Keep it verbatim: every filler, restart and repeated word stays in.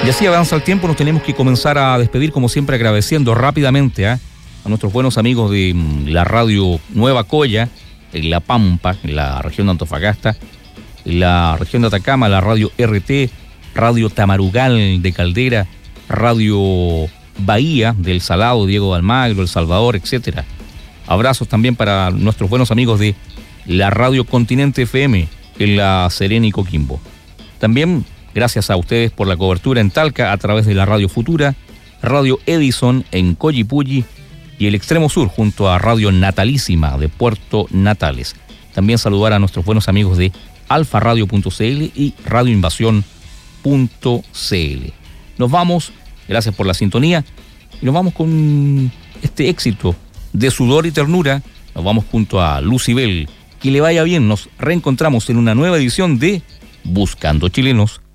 Y así avanza el tiempo, nos tenemos que comenzar a despedir, como siempre, agradeciendo rápidamente ¿eh? a nuestros buenos amigos de la radio Nueva Coya, en La Pampa, en la región de Antofagasta, en la región de Atacama, la radio R T, radio Tamarugal de Caldera, radio Bahía del Salado, Diego de Almagro, El Salvador, etcétera. Abrazos también para nuestros buenos amigos de la radio Continente F M en La Serena y Coquimbo. También gracias a ustedes por la cobertura en Talca a través de la Radio Futura, Radio Edison en Collipulli y el Extremo Sur junto a Radio Natalísima de Puerto Natales. También saludar a nuestros buenos amigos de alfaradio punto c l y radioinvasión punto c l. Nos vamos, gracias por la sintonía, y nos vamos con este éxito de Sudor y Ternura. Nos vamos junto a Lucibel. Que le vaya bien, nos reencontramos en una nueva edición de Buscando Chilenos.